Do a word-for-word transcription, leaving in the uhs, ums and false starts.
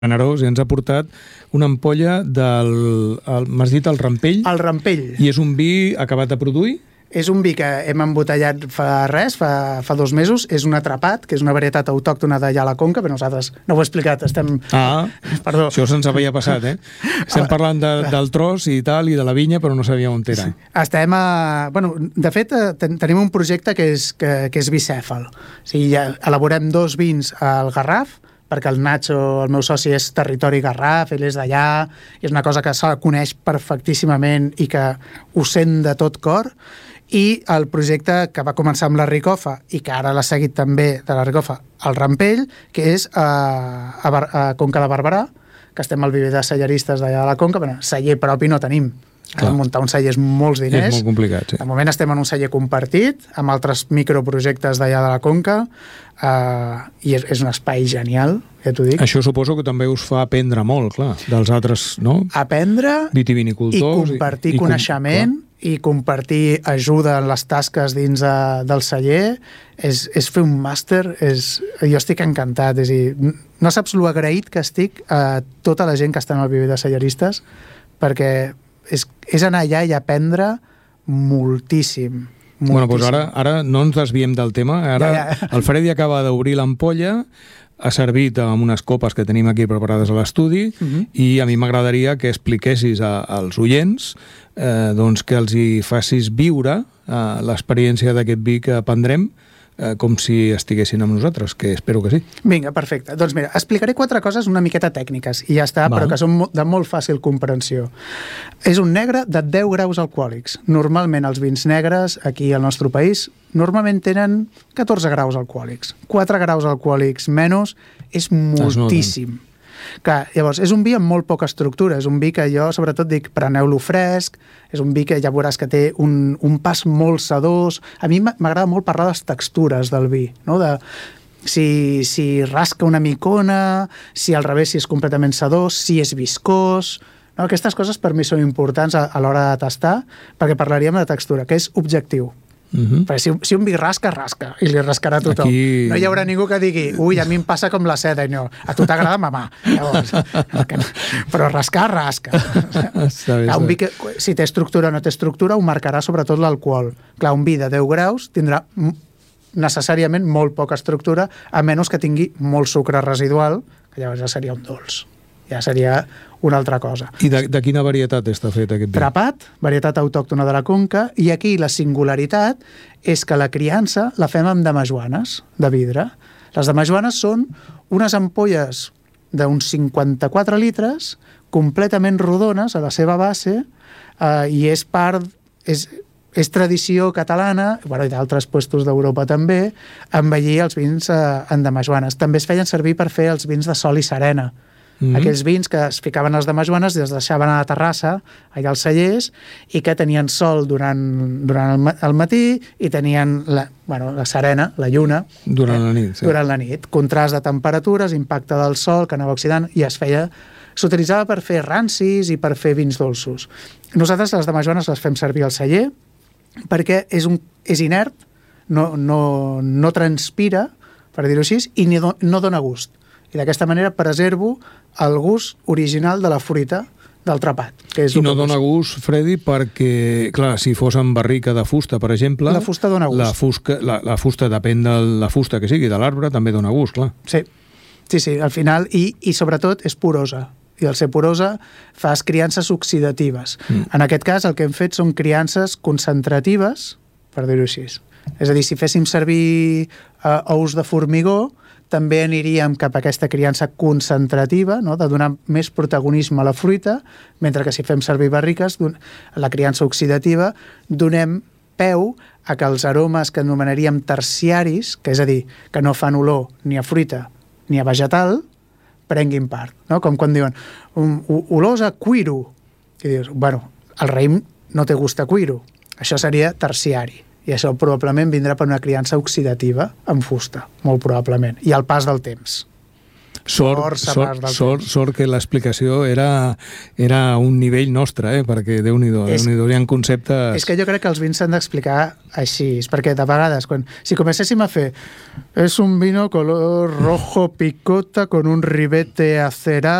generós i ens ha portat una ampolla del... El, m'has dit el Rampell? El Rampell. I és un vi acabat de produir? És un vi que hem embotellat fa res, fa, fa dos mesos. És un atrapat, que és una varietat autòctona d'allà a la Conca, però nosaltres no ho he explicat, estem... Ah, Perdó. Això se'ns havia passat, eh? Estem parlant de, del tros i tal, i de la vinya, però no sabíem on era. Sí. Estem a... Bueno, de fet, ten, tenim un projecte que és, que, que és bicèfal. O sigui, ja elaborem dos vins al Garraf, perquè el Nacho, el meu soci, és territori Garraf, ell és d'allà, i és una cosa que se la coneix perfectíssimament i que ho sent de tot cor, i el projecte que va començar amb la Ricofa i que ara l'ha seguit també de la Ricofa, el Rampell, que és a, a, Bar a Conca de Barberà, que estem al viver de celleristes d'allà de la Conca, però celler propi no tenim. Clar. Muntar un celler és molts diners. És molt complicat, sí. De moment estem en un celler compartit, amb altres microprojectes d'allà de la Conca, uh, i és, és un espai genial, ja t'ho dic. Això suposo que també us fa aprendre molt, clar, dels altres, no? Aprendre vitivinicultors i compartir i, i coneixement com, i compartir ajuda en les tasques dins de, del celler. És, és fer un màster, és, jo estic encantat. És dir, no saps lo agraït que estic a tota la gent que està en el viver de celleristes, perquè És, és anar allà i aprendre moltíssim. moltíssim. Bueno, doncs ara, ara no ens desviem del tema. Ara ja, ja. El Freddy acaba d'obrir l'ampolla, ha servit amb unes copes que tenim aquí preparades a l'estudi, uh -huh. i a mi m'agradaria que expliquessis a, als oients, eh, doncs que els hi facis viure eh, l'experiència d'aquest vi que prendrem, eh, com si estiguessin amb nosaltres, que espero que sí. Vinga, perfecte. Doncs mira, explicaré quatre coses una miqueta tècniques, i ja està, Va. però que són de molt fàcil comprensió. És un negre de deu graus alcohòlics. Normalment els vins negres, aquí al nostre país, normalment tenen catorze graus alcohòlics. quatre graus alcohòlics menys és moltíssim. Clar, llavors, és un vi amb molt poca estructura, és un vi que jo sobretot dic, preneu-lo fresc, és un vi que ja veuràs que té un, un pas molt sedós. A mi m'agrada molt parlar de les textures del vi, no? De si, si rasca una micona, si al revés, si és completament sedós, si és viscós, no? Aquestes coses per mi són importants a, a l'hora de tastar, perquè parlaríem de textura, que és objectiu. Uh-huh. Perquè si, si un vi rasca, rasca, i li rascarà a tothom. Aquí... No hi haurà ningú que digui, ui, a mi em passa com la seda, i no, a tu t'agrada mamar. Llavors, no, però rascar, rasca. Clar, un vi que, si té estructura o no té estructura, ho marcarà sobretot l'alcohol. Clar, un vi de deu graus tindrà necessàriament molt poca estructura, a menys que tingui molt sucre residual, que llavors ja seria un dolç. Ja seria una altra cosa. I de, de quina varietat està fet aquest vi? Trapat, varietat autòctona de la Conca, i aquí la singularitat és que la criança la fem amb damajuanes de vidre. Les damajuanes són unes ampolles d'uns cinquanta-quatre litres, completament rodones a la seva base, eh, i és part... És, és tradició catalana, bueno, i d'altres puestos d'Europa també, envellir els vins eh, en damajuanes. També es feien servir per fer els vins de sol i serena. Mm-hmm. Aquells vins que es ficaven als damajuanes i es deixaven a la terrassa, allà als cellers, i que tenien sol durant, durant el matí i tenien la, bueno, la serena, la lluna, durant la nit. Sí. Durant la nit. Contrast de temperatures, impacte del sol que anava oxidant, i es feia... S'utilitzava per fer rancis i per fer vins dolços. Nosaltres les damajuanes les fem servir al celler perquè és, un, és inert, no, no, no transpira, per dir-ho així, i no, no dona gust. I d'aquesta manera preservo el gust original de la fruita del trapat. Que és I no dona gust, Freddy, perquè, clar, si fos en barrica de fusta, per exemple... La fusta dona gust. La, fusca, la, la fusta, depèn de la fusta que sigui, de l'arbre, també dona gust, clar. Sí, sí, sí, al final, i, i sobretot és porosa. I al ser porosa fas criances oxidatives. Mm. En aquest cas el que hem fet són criances concentratives, per dir-ho així. És a dir, si féssim servir uh, ous de formigó, també aniríem cap a aquesta criança concentrativa, no? De donar més protagonisme a la fruita, mentre que si fem servir barriques, la criança oxidativa, donem peu a que els aromes que anomenaríem terciaris, que és a dir, que no fan olor ni a fruita ni a vegetal, prenguin part, no? Com quan diuen um, olors a cuiro, i dius, bueno, el raïm no té gust a cuiro, això seria terciari, i això probablement vindrà per una criança oxidativa amb fusta, molt probablement, i al pas del temps. Sort, sort, sort, sort que l'explicació era, era un nivell nostre, eh? Perquè Déu-n'hi-do, Déu-n'hi-do, hi ha conceptes... És que jo crec que els vins s'han d'explicar així, perquè de vegades, quan, si comencéssim a fer és un vino color rojo picota con un ribete acerado